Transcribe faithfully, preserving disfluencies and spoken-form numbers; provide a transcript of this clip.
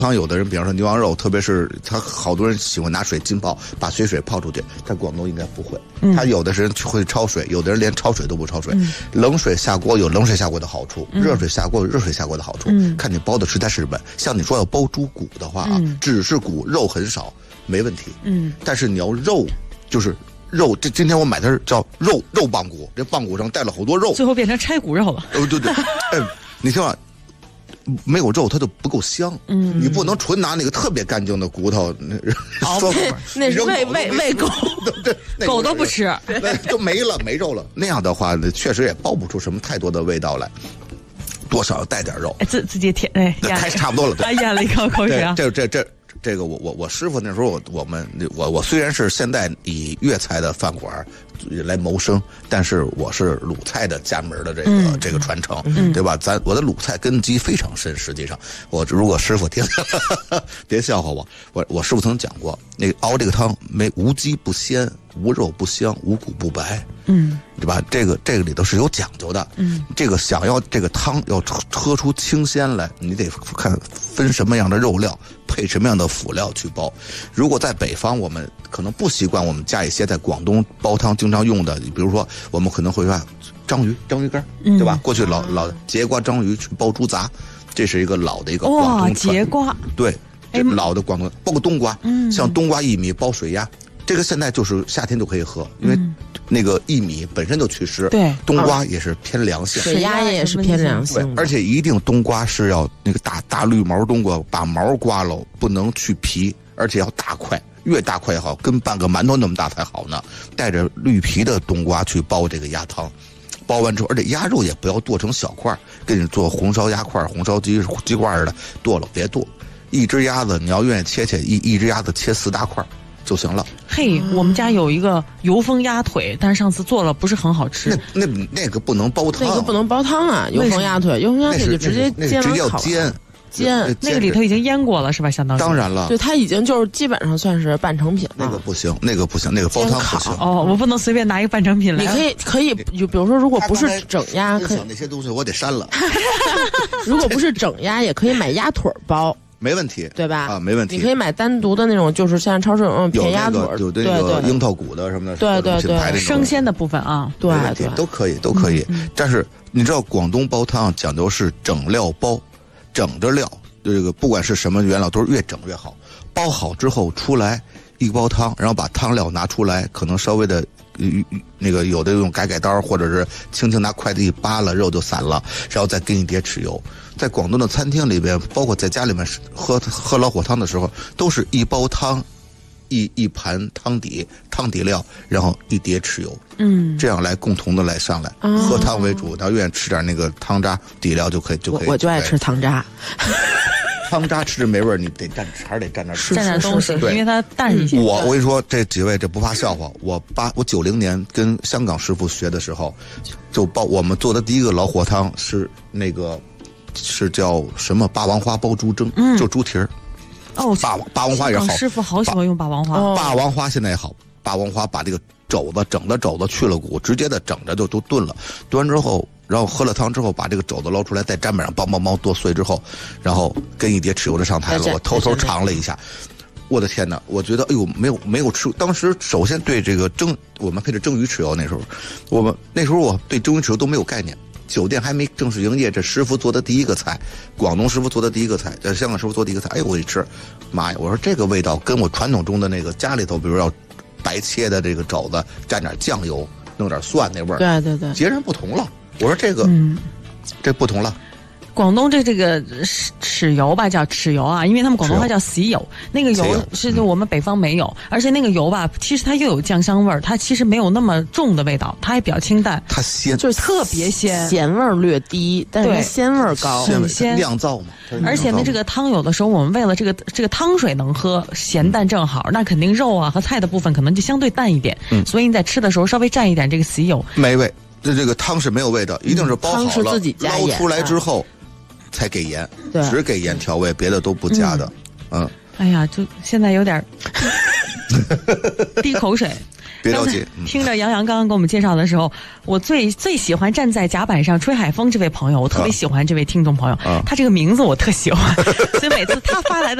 汤有的人，比方说牛羊肉，特别是他好多人喜欢拿水浸泡，把血水泡出去。在广东应该不会，嗯、他有的人会焯水，有的人连焯水都不焯水。嗯、冷水下锅有冷水下锅的好处，嗯、热水下锅有热水下锅的好处。嗯、看你包的食材是什么。像你说要包猪骨的话啊，嗯、只是骨肉很少，没问题。嗯，但是你要肉，就是肉。这今天我买的是叫肉肉棒骨，这棒骨上带了好多肉， 最后变成拆骨肉了。 哦，对对，哎，你听啊。没有肉它就不够香，嗯，你不能纯拿那个特别干净的骨头，那哦，那是喂喂喂狗， 对， 狗都不吃， 就没了没肉了。那样的话，确实也煲不出什么太多的味道来，多少要带点肉。 哎，自自己舔，哎， 开始差不多了， 哎，咽了一口口水啊。 这这这这个我我我师傅那时候我我们我我虽然是现在以粤菜的饭馆来谋生，但是我是鲁菜的家门的这个、嗯、这个传承，嗯、对吧？咱我的鲁菜根基非常深。实际上，我如果师傅听，别笑话我。我我师傅曾讲过，那个熬这个汤没无鸡不鲜，无肉不香，无骨不白，嗯，对吧？这个这个里头是有讲究的，嗯，这个想要这个汤要喝出清鲜来，你得看分什么样的肉料，配什么样的辅料去煲。如果在北方，我们可能不习惯我们加一些在广东煲汤经常用的，比如说我们可能会把章鱼章鱼干，对吧？嗯、过去老老节瓜章鱼去煲猪杂，这是一个老的一个广东传节瓜， 对，这老的广东包括冬瓜，嗯，像冬瓜薏米煲水鸭，这个现在就是夏天就可以喝，因为那个薏米本身就祛湿，对，冬瓜也是偏凉性， 水鸭也是偏凉性， 而且一定冬瓜是要那个大大绿毛冬瓜，把毛刮了，不能去皮，而且要大块。越大块好，跟半个馒头那么大才好呢。带着绿皮的冬瓜去煲这个鸭汤，煲完之后，而且鸭肉也不要剁成小块，给你做红烧鸭块、红烧鸡鸡块的，剁了别剁。一只鸭子你要愿意切切，一一只鸭子切四大块就行了。 嘿，我们家有一个油封鸭腿，但是上次做了不是很好吃。 那那那个不能煲汤， 那个不能煲汤啊！油封鸭腿，油封鸭腿就直接煎了烤。 煎那个里头已经腌过了是吧？相当于当然了， 对，它已经就是基本上算是半成品了。 那个不行，那个不行，那个煲汤不行。 哦，我不能随便拿一个半成品来。 你可以可以，就比如说，如果不是整鸭，可以那些东西我得删了。 如果不是整鸭，也可以买鸭腿煲。 没问题， 对吧？ 啊，没问题。 你可以买单独的那种，就是像超市有那种片鸭腿， 有那个樱桃骨的什么的， 对对对， 生鲜的部分啊， 对对， 都可以，都可以。但是你知道，广东煲汤讲究是整料煲，整着料。这个不管是什么原料都是越整越好，煲好之后出来一煲汤，然后把汤料拿出来，可能稍微的呃那个有的用改改刀，或者是轻轻拿筷子一扒拉，肉就散了，然后再给你碟豉油。在广东的餐厅里边，包括在家里面喝喝老火汤的时候，都是一煲汤，一一盘汤底汤底料，然后一碟豉油，嗯，这样来共同的来上来，哦、喝汤为主，他愿意吃点那个汤渣底料就可以就可以。 我就爱吃汤渣。 汤渣吃着没味儿，你得蘸还是得蘸点蘸点东西，因为它淡一些。 我我跟你说，这几位这不怕笑话。我八我九零年跟香港师傅学的时候，就煲我们做的第一个老火汤是那个是叫什么霸王花煲猪胗，嗯，就猪蹄儿。 哦， 霸霸王花也好， 师傅好喜欢用霸王花。 霸王花现在也好，霸王花把这个肘子整的肘子去了骨，直接的整着就都炖了，炖完之后。然后喝了汤之后，把这个肘子捞出来，在砧板上梆梆梆剁碎之后，然后跟一碟豉油就上台了。我偷偷尝了一下，我的天哪！我觉得，哎呦，没有没有吃。当时首先对这个蒸，我们配着蒸鱼豉油，那时候我们那时候我对蒸鱼豉油都没有概念。酒店还没正式营业，这师傅做的第一个菜，广东师傅做的第一个菜，这香港师傅做的第一个菜，哎，我一吃，妈呀！我说这个味道跟我传统中的那个家里头，比如要白切的这个肘子，蘸点酱油，弄点蒜那味儿， 对对对， 截然不同了。我说这个，嗯，这不同了。 广东这这个豉油吧，叫豉油啊，因为他们广东话叫豉油，那个油是我们北方没有，而且那个油吧，其实它又有酱香味儿，它其实没有那么重的味道，它还比较清淡， 它鲜， 就是特别鲜， 咸味儿略低，但是鲜味儿高， 很鲜， 酿造嘛。 而且呢，这个汤有的时候我们为了这个这个汤水能喝，咸淡正好，那肯定肉啊和菜的部分可能就相对淡一点，嗯，所以你在吃的时候稍微蘸一点这个豉油， 美味。这这个汤是没有味道，一定是煲好了， 自己加捞出来之后才给盐，只给盐调味，别的都不加的。嗯， 哎呀，就现在有点滴口水。 别着急。嗯、 听着杨洋刚刚给我们介绍的时候，我最最喜欢站在甲板上吹海风这位朋友，我特别喜欢这位听众朋友，啊、他这个名字我特喜欢，所以每次他发来的。